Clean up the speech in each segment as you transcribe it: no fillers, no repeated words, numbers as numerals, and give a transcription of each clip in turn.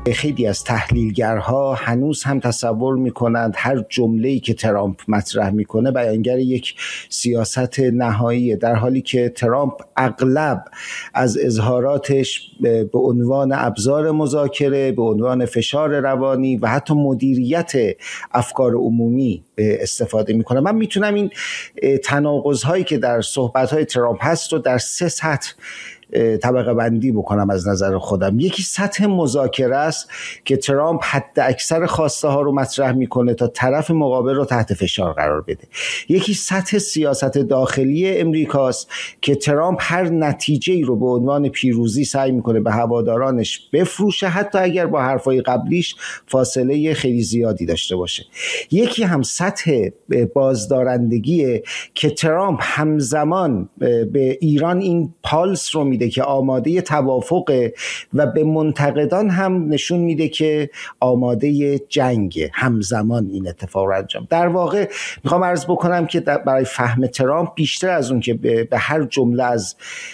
خیلی از تحلیلگرها هنوز هم تصور میکنند هر جمله‌ای که ترامپ مطرح میکنه بیانگر یک سیاست نهاییه، در حالی که ترامپ اغلب از اظهاراتش به عنوان ابزار مذاکره، به عنوان فشار روانی و حتی مدیریت افکار عمومی استفاده میکنه. من میتونم این تناقض‌هایی که در صحبت‌های ترامپ هست رو در 3 سطح طبقه بندی بکنم از نظر خودم. یکی سطح مذاکره است که ترامپ حد اکثر خواسته ها رو مطرح میکنه تا طرف مقابل رو تحت فشار قرار بده. یکی سطح سیاست داخلی امریکاست که ترامپ هر نتیجه‌ای رو به عنوان پیروزی سعی میکنه به هوادارانش بفروشه، حتی اگر با حرفای قبلیش فاصله خیلی زیادی داشته باشه. یکی هم سطح بازدارندگیه که ترامپ همزمان به ایران این پالس رو میده که آماده توافق و به منتقدان هم نشون میده که آماده جنگ. همزمان این اتفاق رو انجام. در واقع میخوام عرض بکنم که برای فهم ترامپ بیشتر از اون که به هر جمله از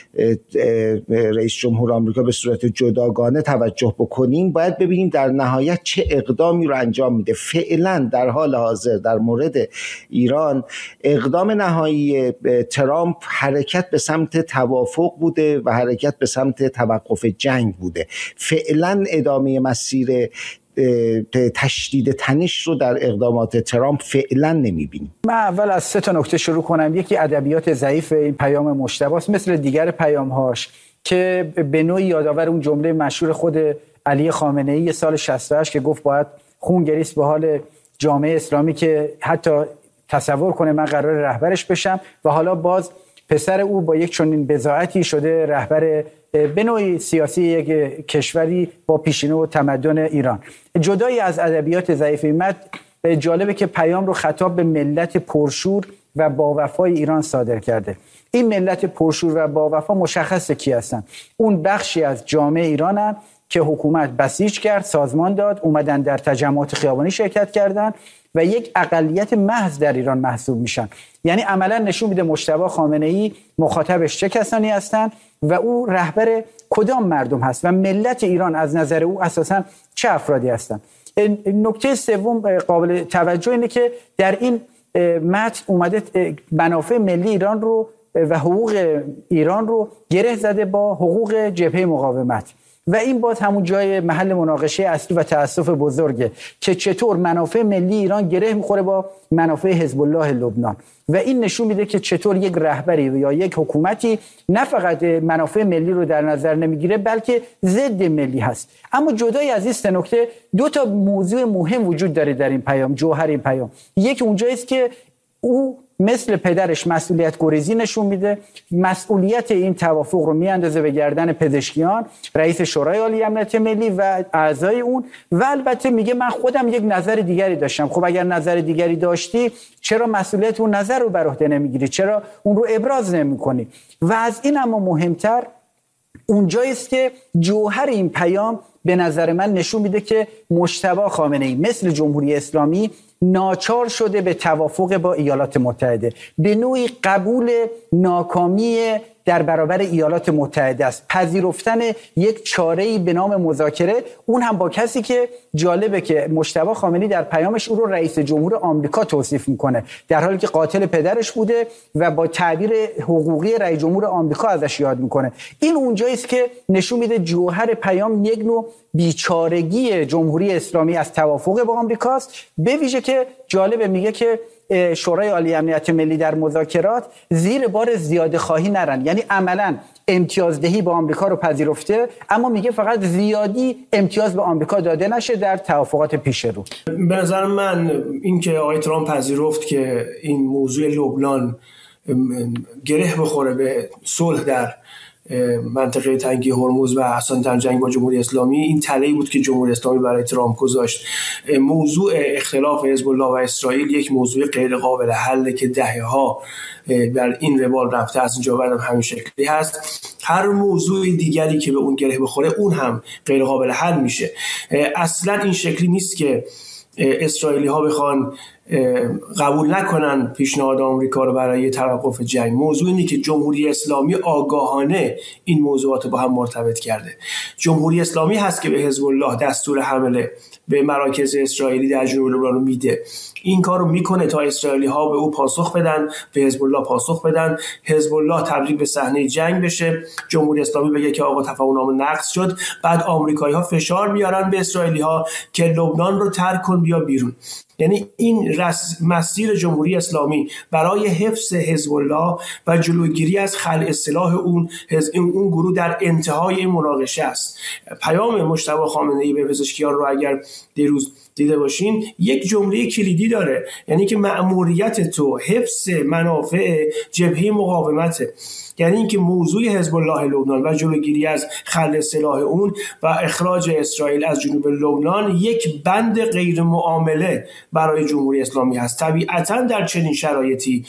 رئیس جمهور آمریکا به صورت جداگانه توجه بکنیم، باید ببینیم در نهایت چه اقدامی رو انجام میده. فعلا در حال حاضر در مورد ایران اقدام نهایی ترامپ حرکت به سمت توافق بوده و حرکت به سمت توقف جنگ بوده. فعلا ادامه مسیر تشدید تنش رو در اقدامات ترامپ فعلا نمیبینیم. من اول از 3 نکته شروع کنم. یکی ادبیات ضعیف این پیام مجتبی است، مثل دیگر پیام‌هاش که به نوعی یادآور اون جمله مشهور خود علی خامنه‌ای سال 68 که گفت باید خون گریست به حال جامعه اسلامی که حتی تصور کنه من قرار رهبرش بشم، و حالا باز پسر او با یک چنین بضاعتی شده رهبر به نوعی سیاسی یک کشوری با پیشینه و تمدن ایران. جدای از ادبیات ضعیف این جالبه که پیام رو خطاب به ملت پرشور و با وفای ایران صادر کرده. این ملت پرشور و با وفا مشخصه کی هستن. اون بخشی از جامعه ایرانن که حکومت بسیج کرد، سازمان داد، اومدن در تجمعات خیابانی شرکت کردن و یک اقلیت محض در ایران محسوب میشن. یعنی عملا نشون میده مجتبی خامنه‌ای مخاطبش چه کسانی هستن و او رهبر کدام مردم هست و ملت ایران از نظر او اساسا چه افرادی هستن. نکته سوم قابل توجه اینه که در این متن اومده منافع ملی ایران رو و حقوق ایران رو گره زده با حقوق جبهه مقاومت و این باز همون جای محل مناقشه اصلی و تأسف بزرگه که چطور منافع ملی ایران گره میخوره با منافع حزب الله لبنان و این نشون میده که چطور یک رهبری یا یک حکومتی نه فقط منافع ملی رو در نظر نمیگیره بلکه ضد ملی هست. اما جدای از این 3 نکته 2 تا موضوع مهم وجود داره در این پیام، جوهر این پیام. یک اونجاییست که او مثل پدرش مسئولیت گریزی نشون میده، مسئولیت این توافق رو میاندازه به گردن پزشکیان، رئیس شورای عالی امنیت ملی و اعضای اون و البته میگه من خودم یک نظر دیگری داشتم. خب اگر نظر دیگری داشتی چرا مسئولیت اون نظر رو بر عهده نمیگیری؟ چرا اون رو ابراز نمیکنی؟ و از این اما مهمتر اونجاییست که جوهر این پیام به نظر من نشون میده که مجتبی خامنه‌ای مثل جمهوری اسلامی ناچار شده به توافق با ایالات متحده، به نوعی قبول ناکامی در برابر ایالات متحده است، پذیرفتن یک چاره‌ای به نام مذاکره، اون هم با کسی که جالبه که مجتبی خامنه‌ای در پیامش او رو رئیس جمهور آمریکا توصیف میکنه در حالی که قاتل پدرش بوده و با تعبیر حقوقی رئیس جمهور آمریکا ازش یاد میکنه. این اونجاییست که نشون میده جوهر پیام یک نوع بیچارگی جمهوری اسلامی از توافق با آمریکاست. به ویژه که جالبه میگه که شورای عالی امنیت ملی در مذاکرات زیر بار زیاده خواهی نرن، یعنی عملاً امتیازدهی با آمریکا رو پذیرفته اما میگه فقط زیادی امتیاز به آمریکا داده نشه در توافقات پیش رو. به نظر من این که آقای ترامپ پذیرفت که این موضوع لبنان گره بخوره به صلح در منطقه تنگی هرمز و اصلا جنگ با جمهوری اسلامی، این تله‌ای بود که جمهوری اسلامی برای ترامپ گذاشت. موضوع اختلاف حزب الله و اسرائیل یک موضوع غیر قابل حل که دهه‌ها در این روال رفته از اینجا بعدم همین شکلی هست. هر موضوع دیگری که به اون گره بخوره اون هم غیر قابل حل میشه. اصلا این شکلی نیست که اسرائیلی ها بخوان قبول نکنن پیشنهاد آمریکا رو برای توقف جنگ. موضوع اینه که جمهوری اسلامی آگاهانه این موضوعات با هم مرتبط کرده. جمهوری اسلامی هست که به حزب الله دستور حمله به مراکز اسرائیلی در جنوب لبنان رو میده. این کار رو میکنه تا اسرائیلی ها به او پاسخ بدن، به حزب الله پاسخ بدن، حزب الله تبدیل به صحنه جنگ بشه، جمهوری اسلامی بگه که آقا تفاهم نامه نقض شد، بعد آمریکایی ها فشار بیارن به اسرائیلی ها که لبنان رو ترک کن بیا بیرون. یعنی این مسیر جمهوری اسلامی برای حفظ حزب الله و جلوگیری از خلع سلاح اون گروه در انتهای این مناقشه است. پیام مجتبی خامنه‌ای به پزشکیان رو اگر دیروز دیده باشین یک جمله کلیدی داره، یعنی که مأموریت تو حفظ منافع جبهه مقاومته. یعنی اینکه موضوع حزب الله لبنان و جلوگیری از خلع سلاح اون و اخراج اسرائیل از جنوب لبنان یک بند غیر معامله برای جمهوری اسلامی هست. طبیعتاً در چنین شرایطی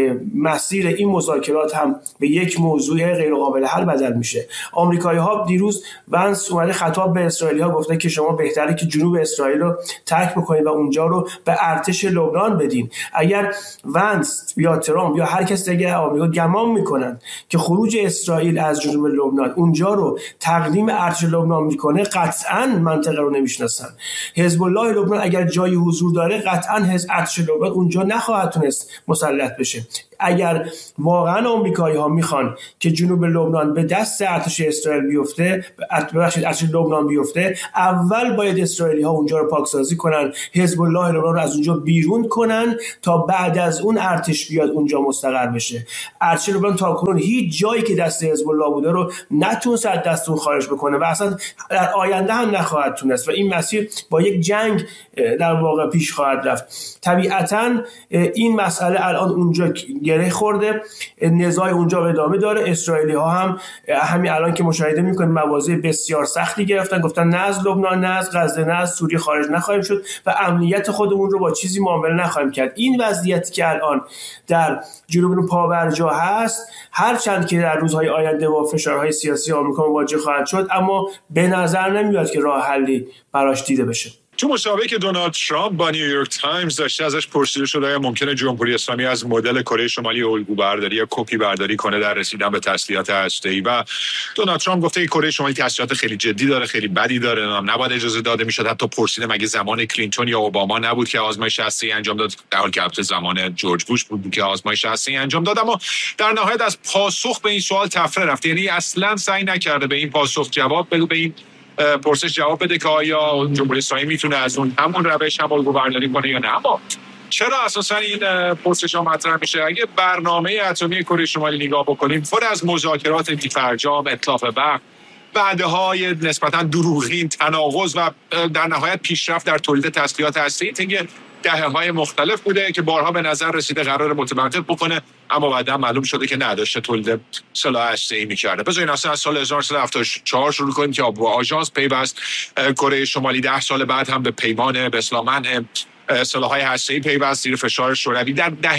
مسیر این مذاکرات هم به یک موضوع غیر قابل حل بدل میشه. آمریکایی‌ها دیروز ونس اومده خطاب به اسرائیلی‌ها گفته که شما بهتره که جنوب اسرائیل رو ترک بکنید و اونجا رو به ارتش لبنان بدین. اگر ونس یا ترامپ یا هر کس دیگه آمریکا گمان میکنن که خروج اسرائیل از جنوب لبنان اونجا رو تقدیم ارتش لبنان میکنه، قطعاً منطقه رو نمیشناسن. حزب الله لبنان اگر جایی حضور داره، قطعاً ارتش لبنان اونجا نخواهد تونست مسلط بشه. اگر واقعا آمریکایی ها میخوان که جنوب لبنان به دست ارتش اسرائیل بیفته، ارتش لبنان بیفته، اول باید اسرائیلی ها اونجا رو پاکسازی کنن، حزب الله لبنان رو از اونجا بیرون کنن تا بعد از اون ارتش بیاد اونجا مستقر بشه. ارتش لبنان تاکنون هیچ جایی که دست حزب الله بوده رو نتونست از دست اون خارج بکنه و اصلا در آینده هم نخواهد تونست و این مسیر با یک جنگ در واقع پیش خواهد رفت. طبیعتاً این مسئله الان اونجا گره خورده، نزاع اونجا ادامه داره. اسرائیلی ها هم همین الان که مشاهده میکنیم مواضع بسیار سختی گرفتن، گفتن نه از لبنان، نه از غزه، نه از سوریه خارج نخواهیم شد و امنیت خودمون رو با چیزی معامله نخواهیم کرد. این وضعیتی که الان در جنوب پابرجا هست، هرچند که در روزهای آینده با فشارهای سیاسی آمریکا مواجه خواهد شد، اما به نظر نمیاد که راه حلی براش دیده بشه. تو مسابقه که دونالد ترامپ با نیویورک تایمز داشته، ازش پرسیده شده آیا ممکنه جمهوری اسلامی از مدل کره شمالی الگو برداری یا کپی برداری کنه در رسیدن به تسلیحات هسته‌ای و دونالد ترامپ گفته که کره شمالی تسلیحات خیلی جدی داره، خیلی بدی داره، نباید اجازه داده میشد. حتی پرسیده مگه زمان کلینتون یا اوباما نبود که آزمایش هسته‌ای انجام داد، در حالی که زمان جورج بوش بود که آزمایش هسته‌ای انجام داد. اما در نهایت از پاسخ به این سوال تفره رفت، یعنی اصلا سعی نکرده به این پاسخ جواب بده، به این پرسش جواب بده که آیا جمهوری اسلامی میتونه از همون روش هم الگوبرداری کنه یا نه. اما چرا اساسا این پرسش ها مطرح میشه؟ اگه برنامه اتمی کره شمالی نگاه بکنیم، پر از مذاکرات بی‌فرجام، اتلاف وقت، وعده‌های نسبتا دروغین، تناقض و در نهایت پیشرفت در تولید تسلیحات هسته‌ای طی دهه‌های مختلف بوده که بارها به نظر رسیده قرار متوقف بکنه، اما بعدا معلوم شده که نداشته تولید سلاح هسته‌ای می‌کرده. بذارین اصلا از سال 1974 شروع کنیم که با آژانس پیوست کره شمالی 10 سال بعد هم به پیمان به اصطلاح منع سلاح‌های هسته‌ای پیوست زیر فشار شوروی. در دهه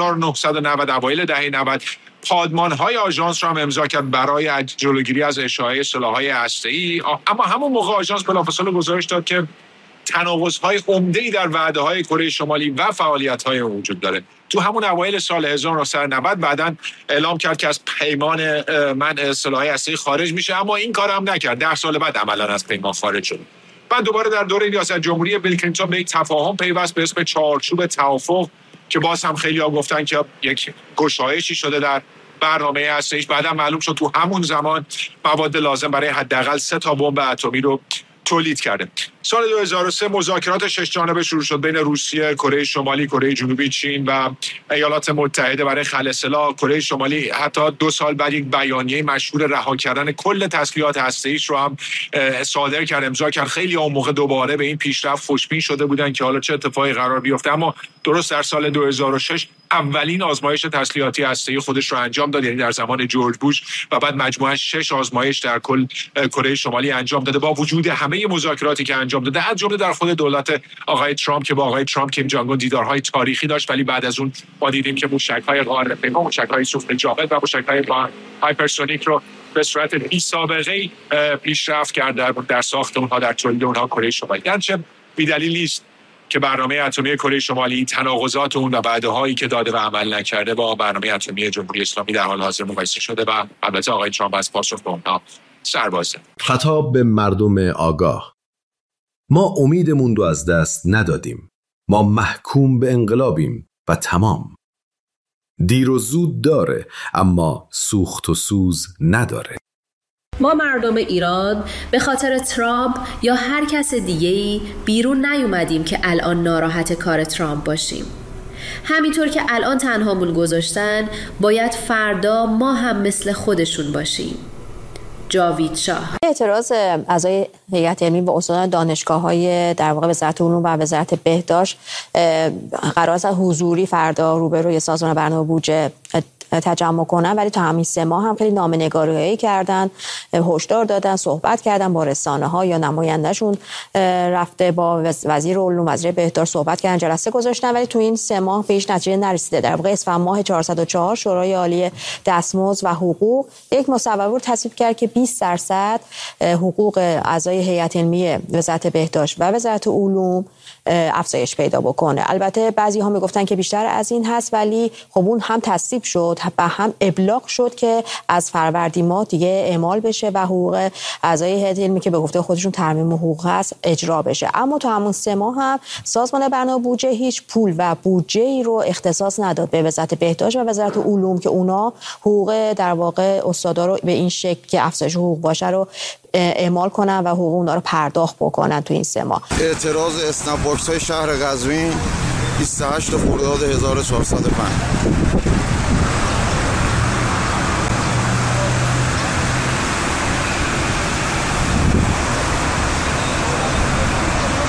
1990 اوایل دهه 90 پادمان‌های آژانس را هم امضا کرد برای جلوگیری از اشاعه سلاح‌های هسته‌ای، اما همون موقع آژانس بلافاصله گزارش داد که تناقض‌های عمده‌ای در وعده‌های کره شمالی و فعالیت‌های وجود داره. تو همون اوایل سال 1990 بعداً اعلام کرد که از پیمان منع سلاح‌های هسته‌ای خارج میشه، اما این کار هم نکرد. 10 سال بعد عملاً از پیمان خارج شد. بعد دوباره در دوره ریاست جمهوری بیل کلینتون به یک تفاهم پیوست به اسم چارچوب توافق که باز هم خیلی‌ها گفتن که یک گشایشی شده در برنامه هسته‌ایش. بعداً معلوم شد تو همون زمان مواد لازم برای حداقل 3 تا بمب اتمی رو تولید کرده. سال 2003 مذاکرات 6 جانبه شروع شد بین روسیه، کره شمالی، کره جنوبی، چین و ایالات متحده برای خلع سلاح. کره شمالی حتی 2 سال بعد یک بیانیه مشهور رها کردن کل تسلیحات هسته‌ایش رو هم صادر کرد، امضا کرد. خیلی اون موقع دوباره به این پیشرفت خوشبین شده بودن که حالا چه اتفاقی قرار بیفته، اما درست در سال 2006 اولین آزمایش تسلیحاتی هسته‌ای خودش رو انجام داد، یعنی در زمان جورج بوش، و بعد مجموعاً 6 آزمایش در کل کره شمالی انجام داده با وجود همه مذاکراتی که انجام داده، از جمله در خود دولت آقای ترامپ که با آقای ترامپ کیم جانگ اون دیدارهای تاریخی داشت، ولی بعد از اون ما دیدیم که موشک‌های قاره‌پیما، موشک‌های سوخت جامد و موشک‌های هایپرسونیک رو به صورت بی‌سابقه‌ای پیشرفت کرد در ساخت اونها، در تولید اونها کره شمالی. گرچه بی‌دلیل نیست که برنامه اتمی کره شمالی، تناقضات اون و وعده‌هایی که داده و عمل نکرده با برنامه اتمی جمهوری اسلامی در حال حاضر مقایسه شده و البته آقای ترامپ از پاسخ به اونها سربازه. خطاب به مردم آگاه: ما امیدمون رو از دست ندادیم. ما محکوم به انقلابیم و تمام. دیر و زود داره اما سوخت و سوز نداره. ما مردم ایران به خاطر ترامپ یا هر کس دیگه‌ای بیرون نیومدیم که الان ناراحت کار ترامپ باشیم. همینطور که الان تنهامون گذاشتن، باید فردا ما هم مثل خودشون باشیم. جاوید شاه. اعتراض اعضای هیئت علمی و استادان دانشگاه‌های در واقع وزارت علوم و وزارت بهداشت قرار است حضوری فردا روبروی سازمان برنامه بودجه تجمع کنن، ولی تا همین 3 ماه هم خیلی نامه‌نگاری‌هایی کردن، هشدار دادن، صحبت کردن با رسانه‌ها یا نمایندهشون رفته با وزیر علوم، وزیر بهداشت صحبت کردن، جلسه گذاشتن، ولی تو این 3 ماه به هیچ نتیجه نرسیده. در واقع اسفند ماه 404 شورای عالی دستمزد و حقوق یک مصوبه تصویب کرد که 20% حقوق اعضای هیئت علمی وزارت بهداشت و وزارت علوم افزایش پیدا بکنه. البته بعضی ها میگفتن که بیشتر از این هست، ولی خب اون هم تصویب شد و هم ابلاغ شد که از فروردین ماه دیگه اعمال بشه و حقوق اعضای هیئت علمی که به گفته خودشون ترمیم حقوق هست اجرا بشه. اما تو همون 3 ماه هم سازمان برنامه بودجه هیچ پول و بودجه‌ای رو اختصاص نداد به وزارت بهداشت و وزارت علوم که اونا حقوق در واقع استادا رو به این شکل که افزایش حقوق باشه رو اعمال کنن و حقوق اونا رو پرداخت بکنن تو این 3 ماه. اعتراض اسنپ باکس های شهر قزوین 28 خرداد 1405.